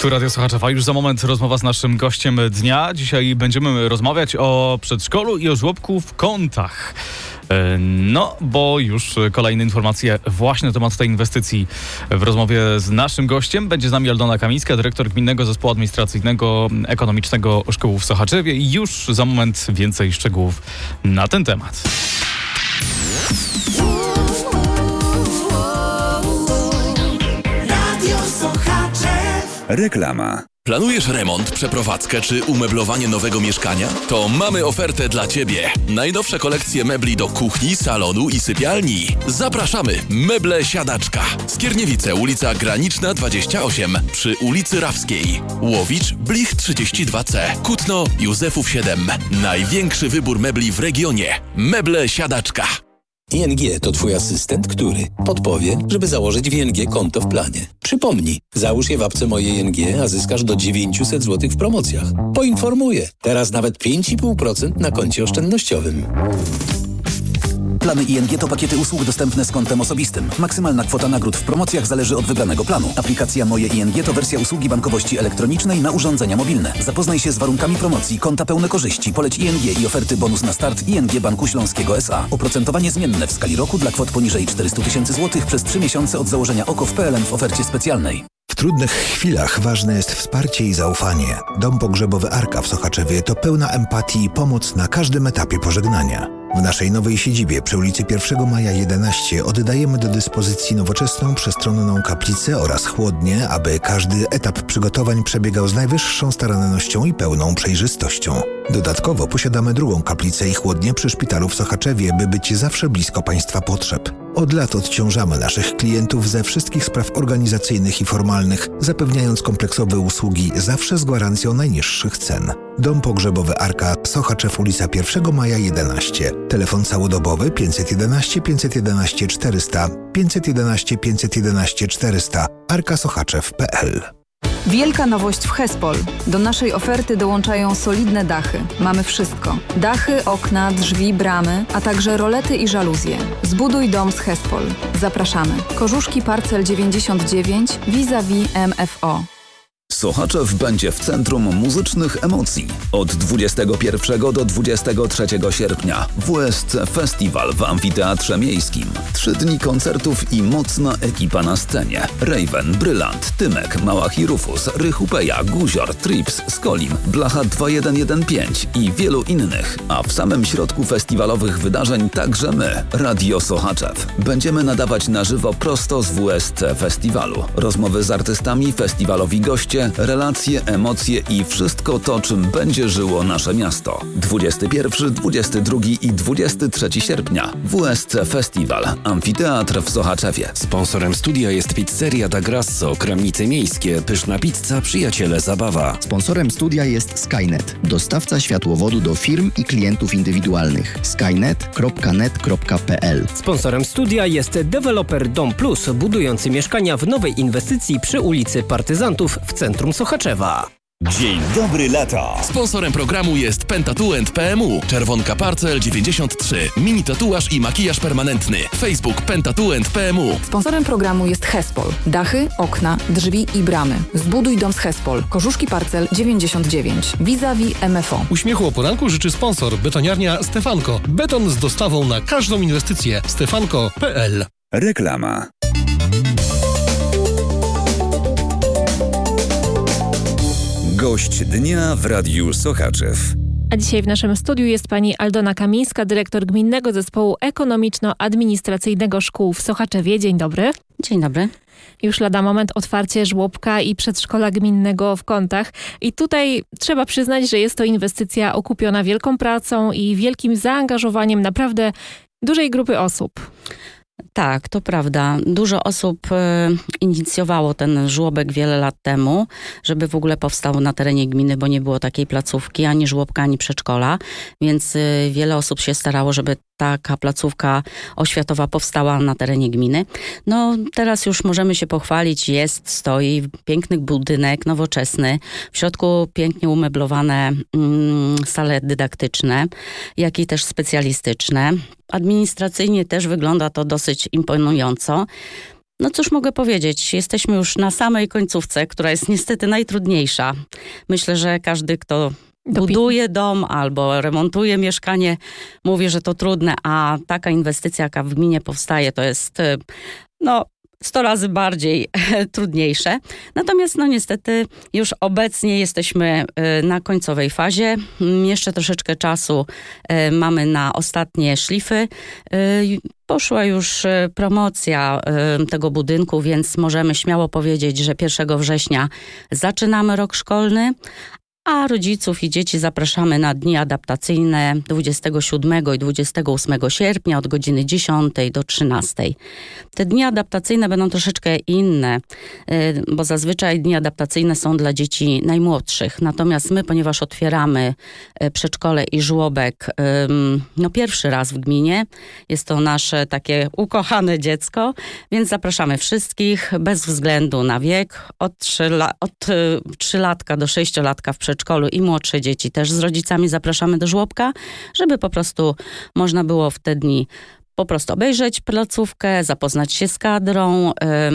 Tu Radio Sochaczewa. Już za moment rozmowa z naszym gościem dnia. Dzisiaj będziemy rozmawiać o przedszkolu i o żłobku w Kątach. No, bo już kolejne informacje właśnie na temat tej inwestycji w rozmowie z naszym gościem. Będzie z nami Aldona Kamińska, dyrektor Gminnego Zespołu Administracyjnego Ekonomicznego Szkół w Sochaczewie. I już za moment więcej szczegółów na ten temat. Reklama. Planujesz remont, przeprowadzkę czy umeblowanie nowego mieszkania? To mamy ofertę dla Ciebie. Najnowsze kolekcje mebli do kuchni, salonu i sypialni. Zapraszamy! Meble Siadaczka. Skierniewice, ulica Graniczna 28 przy ulicy Rawskiej. Łowicz, Blich 32C. Kutno, Józefów 7. Największy wybór mebli w regionie. Meble Siadaczka. ING to Twój asystent, który podpowie, żeby założyć w ING konto w planie. Przypomnij, załóż je w apce Moje ING, a zyskasz do 900 zł w promocjach. Poinformuję, teraz nawet 5,5% na koncie oszczędnościowym. Plany ING to pakiety usług dostępne z kontem osobistym. Maksymalna kwota nagród w promocjach zależy od wybranego planu. Aplikacja Moje ING to wersja usługi bankowości elektronicznej na urządzenia mobilne. Zapoznaj się z warunkami promocji, konta pełne korzyści, poleć ING i oferty bonus na start ING Banku Śląskiego S.A. Oprocentowanie zmienne w skali roku dla kwot poniżej 400 000 złotych przez 3 miesiące od założenia OKO w PLN w ofercie specjalnej. W trudnych chwilach ważne jest wsparcie i zaufanie. Dom pogrzebowy Arka w Sochaczewie to pełna empatii i pomoc na każdym etapie pożegnania. W naszej nowej siedzibie przy ulicy 1 Maja 11 oddajemy do dyspozycji nowoczesną, przestronną kaplicę oraz chłodnię, aby każdy etap przygotowań przebiegał z najwyższą starannością i pełną przejrzystością. Dodatkowo posiadamy drugą kaplicę i chłodnię przy szpitalu w Sochaczewie, by być zawsze blisko Państwa potrzeb. Od lat odciążamy naszych klientów ze wszystkich spraw organizacyjnych i formalnych, zapewniając kompleksowe usługi zawsze z gwarancją najniższych cen. Dom pogrzebowy Arka, Sochaczew, ulica 1 Maja 11. Telefon całodobowy 511 511 400 511 511 400 arkasochaczew.pl. Wielka nowość w Hespol. Do naszej oferty dołączają solidne dachy. Mamy wszystko. Dachy, okna, drzwi, bramy, a także rolety i żaluzje. Zbuduj dom z Hespol. Zapraszamy. Korzuszki Parcel 99 vis-a-vis MFO. Sochaczew będzie w centrum muzycznych emocji. Od 21 do 23 sierpnia WSC Festiwal w Amfiteatrze Miejskim. 3 dni koncertów i mocna ekipa na scenie. Raven, Brylant, Tymek, Małach i Rufus, Rychupeja, Guzior, Trips, Skolim, Blacha 2115 i wielu innych. A w samym środku festiwalowych wydarzeń także my, Radio Sochaczew. Będziemy nadawać na żywo prosto z WSC Festiwalu. Rozmowy z artystami, festiwalowi goście, relacje, emocje i wszystko to, czym będzie żyło nasze miasto. 21, 22 i 23 sierpnia. WSC Festiwal. Amfiteatr w Sochaczewie. Sponsorem studia jest Pizzeria da Grasso, Kramnice Miejskie, pyszna pizza, przyjaciele zabawa. Sponsorem studia jest Skynet, dostawca światłowodu do firm i klientów indywidualnych. skynet.net.pl. Sponsorem studia jest deweloper Dom Plus, budujący mieszkania w nowej inwestycji przy ulicy Partyzantów w centrum Sochaczewa. Dzień dobry lata. Sponsorem programu jest Pentatu PMU. Czerwonka Parcel 93. Mini tatuaż i makijaż permanentny. Facebook Pentatu PMU. Sponsorem programu jest Hespol. Dachy, okna, drzwi i bramy. Zbuduj dom z Hespol. Korzuszki Parcel 99 vis-a-vis MFO. Uśmiechu o poranku życzy sponsor betoniarnia Stefanko. Beton z dostawą na każdą inwestycję. stefanko.pl. Reklama. Gość dnia w Radiu Sochaczew. A dzisiaj w naszym studiu jest pani Aldona Kamińska, dyrektor Gminnego Zespołu Ekonomiczno-Administracyjnego Szkół w Sochaczewie. Dzień dobry. Dzień dobry. Już lada moment otwarcie żłobka i przedszkola gminnego w Kątach. I tutaj trzeba przyznać, że jest to inwestycja okupiona wielką pracą i wielkim zaangażowaniem naprawdę dużej grupy osób. Tak, to prawda. Dużo osób inicjowało ten żłobek wiele lat temu, żeby w ogóle powstał na terenie gminy, bo nie było takiej placówki, ani żłobka, ani przedszkola, więc wiele osób się starało, żeby taka placówka oświatowa powstała na terenie gminy. No teraz już możemy się pochwalić, stoi piękny budynek, nowoczesny, w środku pięknie umeblowane sale dydaktyczne, jak i też specjalistyczne. Administracyjnie też wygląda to dosyć imponująco. No cóż mogę powiedzieć, jesteśmy już na samej końcówce, która jest niestety najtrudniejsza. Myślę, że każdy, kto buduje dom albo remontuje mieszkanie, mówi, że to trudne, a taka inwestycja, jaka w gminie powstaje, to jest 100 razy bardziej trudniejsze. Natomiast niestety już obecnie jesteśmy na końcowej fazie. Jeszcze troszeczkę czasu mamy na ostatnie szlify. Poszła już promocja tego budynku, więc możemy śmiało powiedzieć, że 1 września zaczynamy rok szkolny, a rodziców i dzieci zapraszamy na dni adaptacyjne 27 i 28 sierpnia od godziny 10 do 13. Te dni adaptacyjne będą troszeczkę inne, bo zazwyczaj dni adaptacyjne są dla dzieci najmłodszych. Natomiast my, ponieważ otwieramy przedszkole i żłobek pierwszy raz w gminie, jest to nasze takie ukochane dziecko, więc zapraszamy wszystkich bez względu na wiek, od 3-latka do 6-latka w przedszkolu i młodsze dzieci też z rodzicami zapraszamy do żłobka, żeby po prostu można było w te dni po prostu obejrzeć placówkę, zapoznać się z kadrą,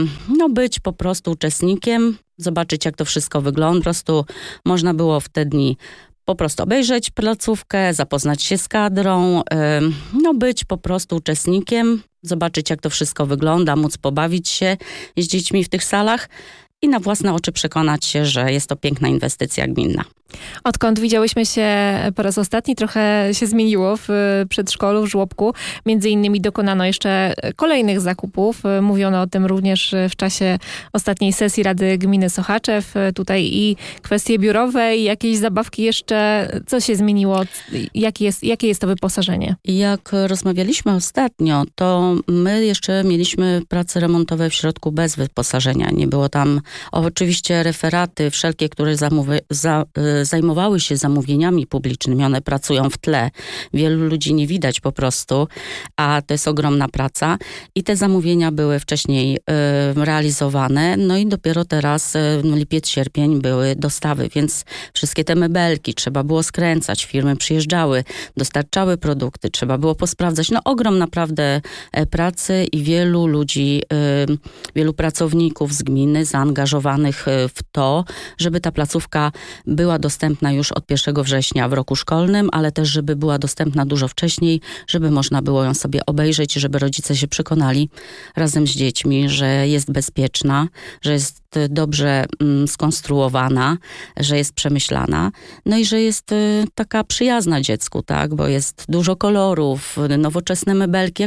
być po prostu uczestnikiem, zobaczyć jak to wszystko wygląda. Po prostu można było w te dni po prostu obejrzeć placówkę, zapoznać się z kadrą, być po prostu uczestnikiem, zobaczyć jak to wszystko wygląda, móc pobawić się z dziećmi w tych salach i na własne oczy przekonać się, że jest to piękna inwestycja gminna. Odkąd widziałyśmy się po raz ostatni, trochę się zmieniło w przedszkolu, w żłobku. Między innymi dokonano jeszcze kolejnych zakupów. Mówiono o tym również w czasie ostatniej sesji Rady Gminy Sochaczew. Tutaj i kwestie biurowe, i jakieś zabawki jeszcze. Co się zmieniło? Jakie jest to wyposażenie? Jak rozmawialiśmy ostatnio, to my jeszcze mieliśmy prace remontowe w środku bez wyposażenia. Nie było tam oczywiście referaty wszelkie, które zajmowały się zamówieniami publicznymi, one pracują w tle. Wielu ludzi nie widać po prostu, a to jest ogromna praca. I te zamówienia były wcześniej realizowane, i dopiero teraz, lipiec, sierpień były dostawy, więc wszystkie te mebelki trzeba było skręcać, firmy przyjeżdżały, dostarczały produkty, trzeba było posprawdzać. Ogrom naprawdę pracy i wielu ludzi, wielu pracowników z gminy zaangażowanych w to, żeby ta placówka była dostępna już od 1 września w roku szkolnym, ale też, żeby była dostępna dużo wcześniej, żeby można było ją sobie obejrzeć, żeby rodzice się przekonali razem z dziećmi, że jest bezpieczna, że jest dobrze skonstruowana, że jest przemyślana, i że jest taka przyjazna dziecku, tak, bo jest dużo kolorów, nowoczesne mebelki,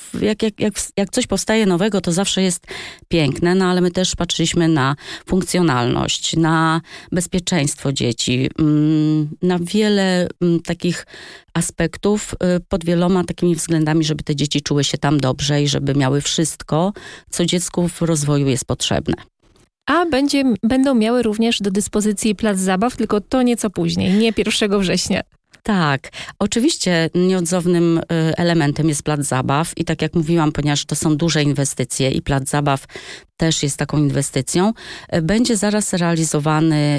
jak coś powstaje nowego, to zawsze jest piękne, ale my też patrzyliśmy na funkcjonalność, na bezpieczeństwo dzieci, na wiele takich aspektów pod wieloma takimi względami, żeby te dzieci czuły się tam dobrze i żeby miały wszystko, co dziecku w rozwoju jest potrzebne. A będą miały również do dyspozycji plac zabaw, tylko to nieco później, nie 1 września. Tak, oczywiście nieodzownym elementem jest plac zabaw i tak jak mówiłam, ponieważ to są duże inwestycje i plac zabaw też jest taką inwestycją, będzie zaraz realizowany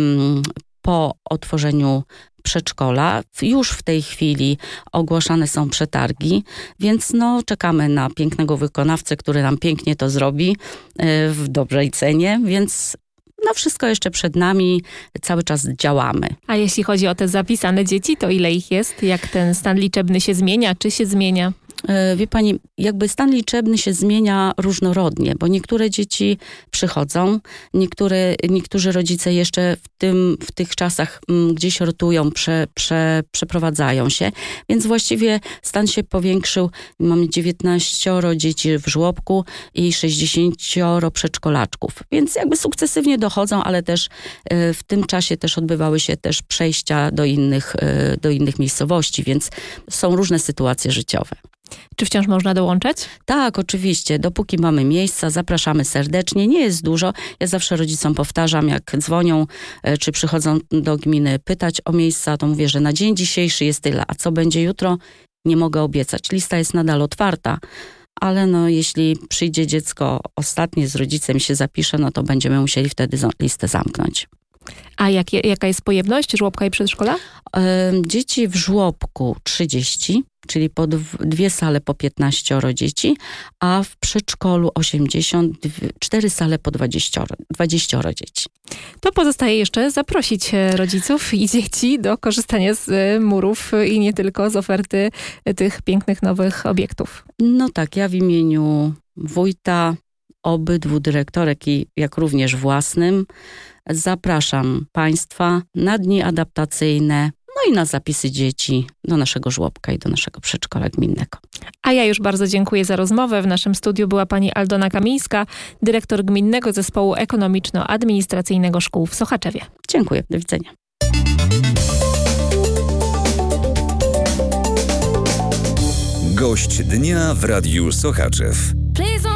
po otworzeniu przedszkola. Już w tej chwili ogłaszane są przetargi, więc czekamy na pięknego wykonawcę, który nam pięknie to zrobi w dobrej cenie, więc wszystko jeszcze przed nami, cały czas działamy. A jeśli chodzi o te zapisane dzieci, to ile ich jest? Jak ten stan liczebny się zmienia? Czy się zmienia? Wie pani, jakby stan liczebny się zmienia różnorodnie, bo niektóre dzieci przychodzą, niektórzy rodzice jeszcze w tych czasach gdzieś rotują, przeprowadzają się, więc właściwie stan się powiększył. Mamy 19 dzieci w żłobku i 60 przedszkolaczków, więc jakby sukcesywnie dochodzą, ale też w tym czasie też odbywały się też przejścia do innych miejscowości, więc są różne sytuacje życiowe. Czy wciąż można dołączać? Tak, oczywiście. Dopóki mamy miejsca, zapraszamy serdecznie. Nie jest dużo. Ja zawsze rodzicom powtarzam, jak dzwonią, czy przychodzą do gminy pytać o miejsca, to mówię, że na dzień dzisiejszy jest tyle. A co będzie jutro? Nie mogę obiecać. Lista jest nadal otwarta, ale jeśli przyjdzie dziecko ostatnie z rodzicem i się zapisze, to będziemy musieli wtedy listę zamknąć. A jaka jest pojemność żłobka i przedszkola? Dzieci w żłobku 30, czyli po 2 sale po 15 dzieci, a w przedszkolu 4 sale po 20 dzieci. To pozostaje jeszcze zaprosić rodziców i dzieci do korzystania z murów i nie tylko z oferty tych pięknych nowych obiektów. No tak, ja w imieniu wójta, obydwu dyrektorek jak również własnym zapraszam Państwa na dni adaptacyjne, no i na zapisy dzieci do naszego żłobka i do naszego przedszkola gminnego. A ja już bardzo dziękuję za rozmowę. W naszym studiu była pani Aldona Kamińska, dyrektor Gminnego Zespołu Ekonomiczno-Administracyjnego Szkół w Sochaczewie. Dziękuję, do widzenia. Gość dnia w Radiu Sochaczew.